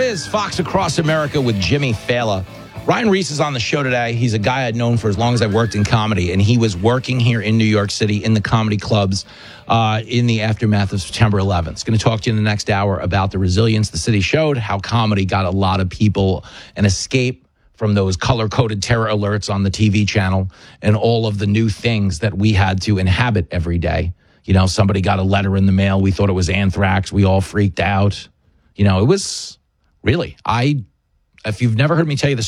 is Fox Across America with Jimmy Fallon. Ryan Reese is on the show today. He's a guy I'd known for as long as I've worked in comedy, and he was working here in New York City in the comedy clubs in the aftermath of September 11th. He's going to talk to you in the next hour about the resilience the city showed, how comedy got a lot of people an escape from those color-coded terror alerts on the TV channel and all of the new things that we had to inhabit every day. You know, somebody got a letter in the mail. We thought it was anthrax. We all freaked out. You know, it was really, if you've never heard me tell you the